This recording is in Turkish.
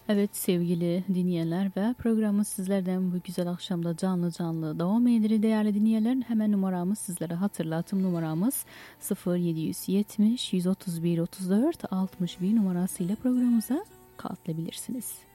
Evet sevgili dinleyenler ve programımız sizlerden bu güzel akşamda canlı canlı devam ediyor değerli dinleyenler. Hemen numaramız sizlere hatırlatım numaramız 0770 131 34 61 numarasıyla programımıza katılabilirsiniz.